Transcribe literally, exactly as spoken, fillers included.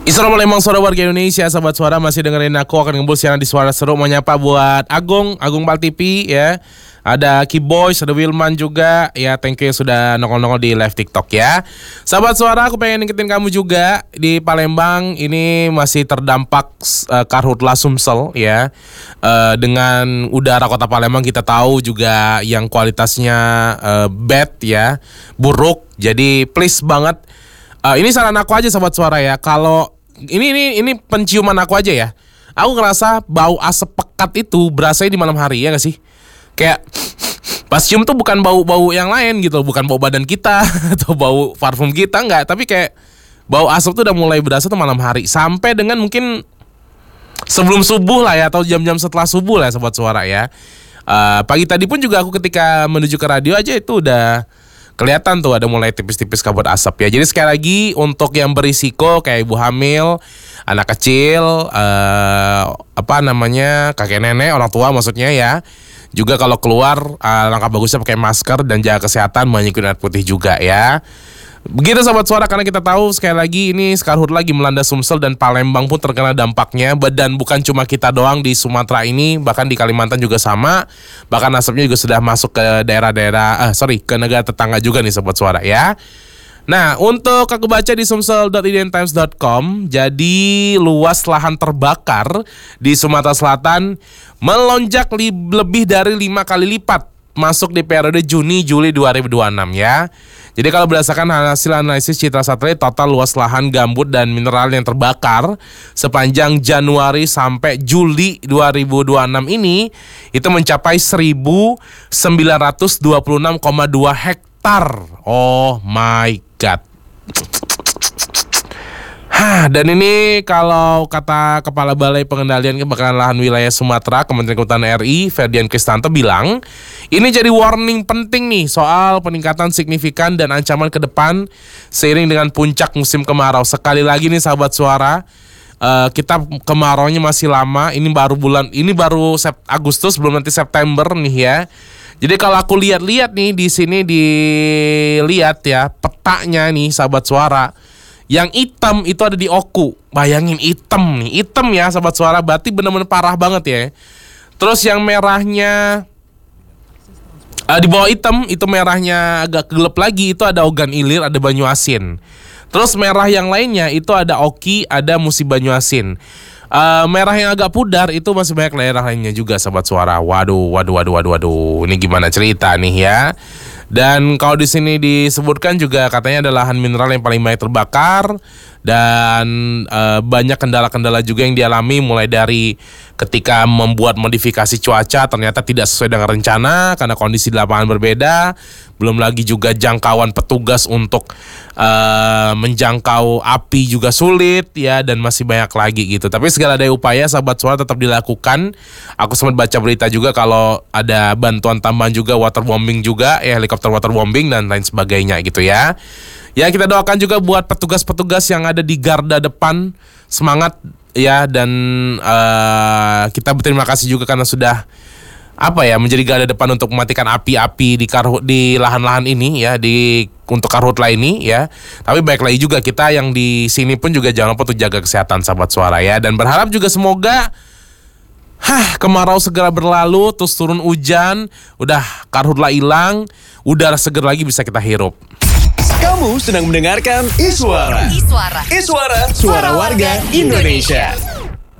Assalamualaikum suara warga Indonesia, sahabat suara masih dengerin aku akan ngembul siaran di Suara Seru. Mau nyapa buat Agung, Agung Pal T V ya. Ada Kiboys, ada Wilman juga. Ya thank you sudah nongol-nongol di live TikTok ya. Sahabat suara, aku pengen ngingetin kamu juga di Palembang ini masih terdampak uh, Karhutla Sumsel ya. Uh, dengan udara kota Palembang kita tahu juga yang kualitasnya uh, bad ya, buruk. Jadi please banget. Uh, ini saran aku aja sahabat suara ya. Kalau ini ini ini penciuman aku aja ya. Aku ngerasa bau asap pekat itu berasanya di malam hari ya nggak sih? Kayak pas cium tuh bukan bau-bau yang lain gitu, bukan bau badan kita atau bau parfum kita nggak, tapi kayak bau asap tuh udah mulai berasa tuh malam hari sampai dengan mungkin sebelum subuh lah ya atau jam-jam setelah subuh lah sobat suara ya. Uh, pagi tadi pun juga aku ketika menuju ke radio aja itu udah kelihatan tuh ada mulai tipis-tipis kabut asap ya. Jadi sekali lagi untuk yang berisiko kayak ibu hamil, anak kecil, uh, apa namanya kakek nenek, orang tua maksudnya ya. Juga kalau keluar uh, langkah bagusnya pakai masker dan jaga kesehatan, banyakin air putih juga ya. Begitu sahabat suara, karena kita tahu sekali lagi ini Karhutla lagi melanda Sumsel dan Palembang pun terkena dampaknya. Dan bukan cuma kita doang di Sumatera ini, bahkan di Kalimantan juga sama. Bahkan asapnya juga sudah masuk ke daerah-daerah, ah sorry ke negara tetangga juga nih sahabat suara ya. Nah untuk aku baca di sumsel dot idntimes dot com, jadi luas lahan terbakar di Sumatera Selatan melonjak li- lebih dari lima kali lipat masuk di periode Juni-Juli dua ribu dua puluh enam ya. Jadi kalau berdasarkan hasil analisis Citra Satelit, total luas lahan gambut dan mineral yang terbakar sepanjang Januari sampai Juli dua ribu dua puluh enam ini itu mencapai seribu sembilan ratus dua puluh enam koma dua hektar. Oh my god. Hah, dan ini kalau kata Kepala Balai Pengendalian Kebakaran Lahan Wilayah Sumatera, Kementerian Kehutanan R I, Ferdian Kristanto bilang, ini jadi warning penting nih soal peningkatan signifikan dan ancaman ke depan seiring dengan puncak musim kemarau. Sekali lagi nih sahabat suara, uh, kita kemaraunya masih lama. Ini baru bulan, ini baru Sep- Agustus, belum nanti September nih ya. Jadi kalau aku lihat-lihat nih di sini dilihat ya petanya nih sahabat suara. Yang hitam itu ada di Oku. Bayangin hitam nih, hitam ya sahabat suara, berarti benar-benar parah banget ya. Terus yang merahnya uh, di bawah hitam, itu merahnya agak gelap lagi, itu ada Ogan Ilir, ada Banyuasin. Terus merah yang lainnya itu ada Oki, ada Musi Banyuasin. Uh, merah yang agak pudar itu masih banyak daerah lainnya juga sahabat suara. Waduh, waduh, waduh, waduh, waduh. Ini gimana cerita nih ya? Dan kalau di sini disebutkan juga katanya ada lahan mineral yang paling banyak terbakar dan e, banyak kendala-kendala juga yang dialami mulai dari ketika membuat modifikasi cuaca ternyata tidak sesuai dengan rencana karena kondisi di lapangan berbeda. Belum lagi juga jangkauan petugas untuk e, menjangkau api juga sulit ya, dan masih banyak lagi gitu. Tapi segala daya upaya sahabat suara tetap dilakukan. Aku sempat baca berita juga kalau ada bantuan tambahan juga, waterbombing juga ya, helikopter waterbombing dan lain sebagainya gitu ya. Ya kita doakan juga buat petugas-petugas yang ada di garda depan, semangat ya, dan uh, kita berterima kasih juga karena sudah apa ya menjadi garda depan untuk mematikan api-api di karhu, di lahan-lahan ini ya, di untuk Karhutla ini ya. Tapi baik lagi juga kita yang di sini pun juga jangan lupa untuk jaga kesehatan sahabat suara ya, dan berharap juga semoga Hah, kemarau segera berlalu, terus turun hujan, udah Karhutla hilang, udara seger lagi bisa kita hirup. Kamu sedang mendengarkan Iswara. Iswara. Iswara, suara warga Indonesia.